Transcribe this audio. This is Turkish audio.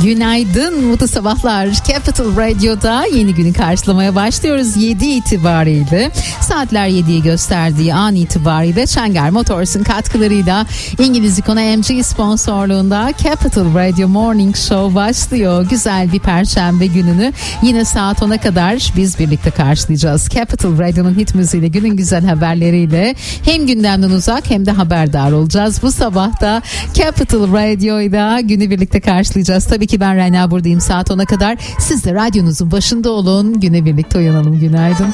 Günaydın, mutlu sabahlar. Capital Radio'da yeni günü karşılamaya başlıyoruz 7 itibariyle. Saatler 7'yi gösterdiği an itibariyle Şenger Motors'un katkılarıyla İngiliz ikonu MG sponsorluğunda Capital Radio Morning Show başlıyor. Güzel bir perşembe gününü yine saat 10'a kadar biz birlikte karşılayacağız. Capital Radio'nun hit müziğiyle, günün güzel haberleriyle hem gündemden uzak hem de haberdar olacağız. Bu sabah da Capital Radio'yla günü birlikte karşılayacağız. Tabii ki ben Reyna buradayım saat 10'a kadar. Siz de radyonuzun başında olun. Güne birlikte uyanalım. Günaydın.